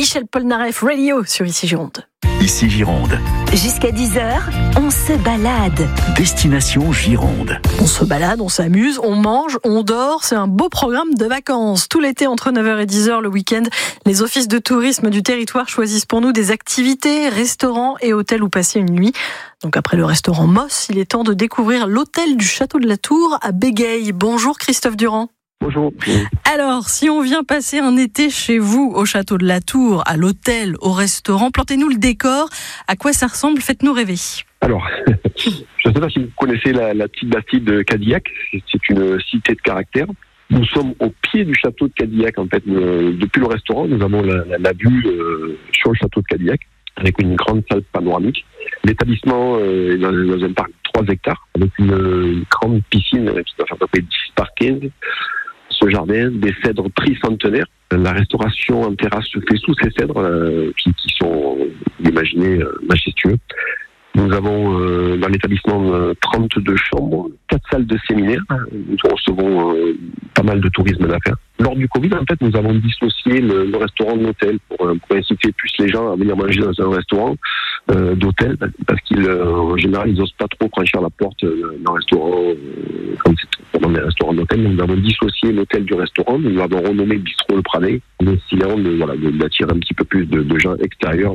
Michel Polnareff, Radio sur Ici Gironde. Ici Gironde. Jusqu'à 10h, on se balade. Destination Gironde. On se balade, on s'amuse, on mange, on dort. C'est un beau programme de vacances. Tout l'été, entre 9h et 10h le week-end, les offices de tourisme du territoire choisissent pour nous des activités, restaurants et hôtels où passer une nuit. Donc après le restaurant Moss, il est temps de découvrir l'hôtel du Château de la Tour à Bégueil. Bonjour Christophe Durand. Bonjour. Alors, si on vient passer un été chez vous, au Château de la Tour, à l'hôtel, au restaurant, plantez-nous le décor. À quoi ça ressemble? Faites-nous rêver. Alors, je ne sais pas si vous connaissez la petite bastide de Cadillac. C'est une cité de caractère. Nous sommes au pied du château de Cadillac, en fait. Depuis le restaurant, nous avons la vue sur le château de Cadillac, avec une grande salle panoramique. L'établissement est dans un parc de 3 hectares, avec une grande piscine qui doit faire à peu près 10 par 15. Ce jardin, des cèdres tricentenaires. La restauration en terrasse se fait sous ces cèdres qui sont, vous imaginez, majestueux. Nous avons dans l'établissement 32 chambres, 4 salles de séminaire. Nous recevons pas mal de tourisme d'affaires. Lors du Covid, en fait, nous avons dissocié le restaurant de l'hôtel pour inciter plus les gens à venir manger dans un restaurant d'hôtel, parce qu'en général, ils n'osent pas trop franchir la porte d'un restaurant comme c'est dans les restaurants d'hôtel. Nous avons dissocié l'hôtel du restaurant. Nous l'avons renommé Bistrot Le Pradet, en essayant d'attirer un petit peu plus de gens extérieurs,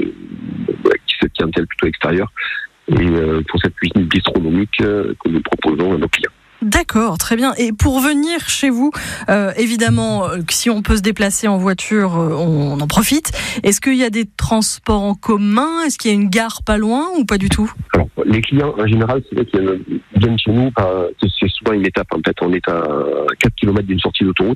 cette clientèle plutôt extérieure, et pour cette cuisine bistronomique que nous proposons à nos clients. D'accord, très bien. Et pour venir chez vous, évidemment, si on peut se déplacer en voiture, on en profite. Est-ce qu'il y a des transports en commun? Est-ce qu'il y a une gare pas loin ou pas du tout? Alors, les clients, en général, c'est vrai qu'ils viennent chez nous, c'est souvent une étape. En fait, on est à 4 km d'une sortie d'autoroute.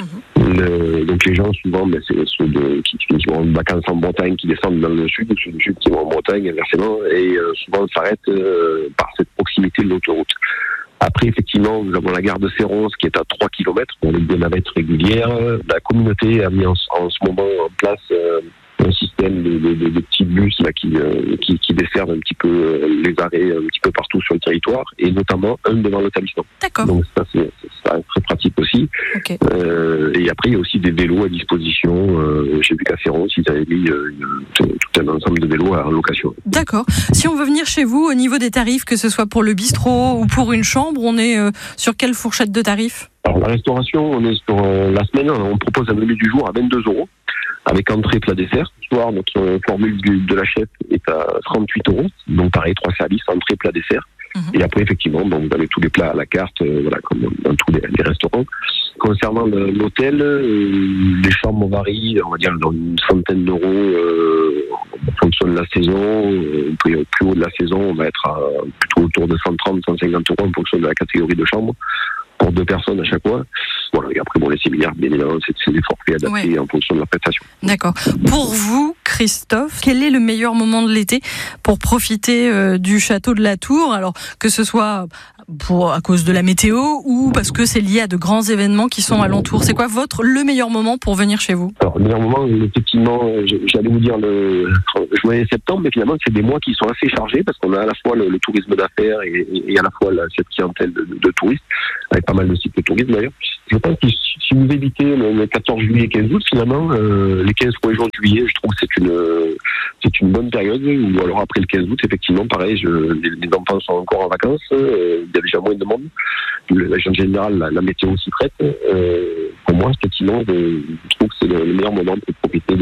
Donc les gens, souvent, c'est ceux qui vont en vacances en Bretagne, qui descendent dans le sud, ceux du sud qui vont en Bretagne, inversement, et souvent on s'arrête par cette proximité de l'autoroute. Après, effectivement, nous avons la gare de Serrons qui est à 3 km. On a des navettes régulières. La communauté a mis en ce moment en place un système de petits bus là, qui desservent un petit peu les arrêts un petit peu partout sur le territoire, et notamment un devant l'établissement. D'accord. Donc ça, c'est très pratique aussi. Okay. Et après, il y a aussi des vélos à disposition. J'ai vu qu'à Serrons, ils avaient mis tout un ensemble de vélos en location. D'accord. Si on veut venir chez vous, au niveau des tarifs, que ce soit pour le bistrot ou pour une chambre, on est sur quelle fourchette de tarifs? Alors, la restauration, on est sur la semaine, on propose un menu du jour à 22 €, avec entrée, plat, dessert. Ce soir, notre formule de la chef est à 38 €. Donc pareil, 3 services, entrée, plat, dessert. Et après, effectivement, vous avez tous les plats à la carte, comme dans tous les restaurants. Concernant l'hôtel, les chambres varient, on va dire, dans une centaine d'euros en fonction de la saison. Plus haut de la saison, on va être plutôt autour de 130, 150 € en fonction de la catégorie de chambre, pour 2 personnes à chaque fois. Voilà, et après, les séminaires, bien évidemment, c'est des forfaits adaptés en fonction de la prestation. D'accord. Pour vous, Christophe, quel est le meilleur moment de l'été pour profiter du Château de la Tour? Alors, que ce soit à cause de la météo ou parce que c'est lié à de grands événements qui sont alentour. C'est quoi le meilleur moment pour venir chez vous? Alors, le meilleur moment, effectivement, j'allais vous dire le juin et septembre, mais finalement, c'est des mois qui sont assez chargés parce qu'on a à la fois le tourisme d'affaires et à la fois cette clientèle de touristes, avec pas mal de sites de tourisme d'ailleurs. Je pense que si vous évitez le 14 juillet et 15 août, finalement, les 15 premiers jours de juillet, je trouve que c'est une bonne période. Ou alors après le 15 août, effectivement, pareil, les enfants sont encore en vacances, il y a déjà moins de monde. En général, la météo s'y prête. Pour moi, effectivement, je trouve que c'est le meilleur moment pour profiter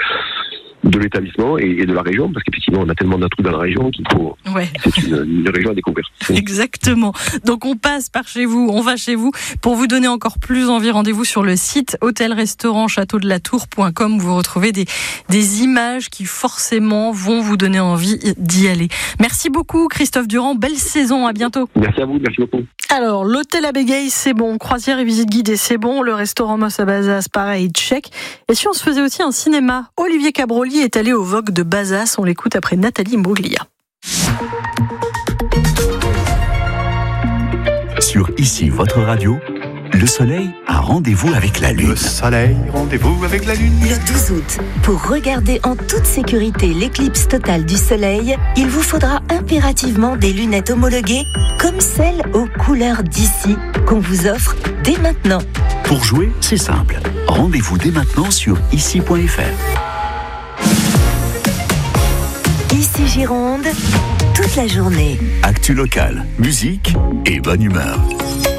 de l'établissement et de la région, parce qu'effectivement on a tellement d'atouts dans la région qu'il faut. C'est une région à découvrir. Exactement. Donc on passe par chez vous, on va chez vous. Pour vous donner encore plus envie, rendez-vous sur le site hôtel-restaurant-château-de-la-tour.com. Vous retrouvez des images qui forcément vont vous donner envie d'y aller. Merci beaucoup Christophe Durand, belle saison, à bientôt. Merci à vous, merci beaucoup. Alors l'hôtel à Bégueil, c'est bon, croisière et visite guidée, c'est bon, le restaurant Moss à Bazas, pareil, check. Et si on se faisait aussi un cinéma? Olivier Cabroli est allé au Vogue de Bazas. On l'écoute après Nathalie Mbruglia. Sur Ici, votre radio, le soleil a rendez-vous avec la lune. Le soleil, rendez-vous avec la lune. Le 12 août, pour regarder en toute sécurité l'éclipse totale du soleil, il vous faudra impérativement des lunettes homologuées comme celles aux couleurs d'ici qu'on vous offre dès maintenant. Pour jouer, c'est simple. Rendez-vous dès maintenant sur ici.fr. ici Gironde, toute la journée. Actu locale, musique et bonne humeur.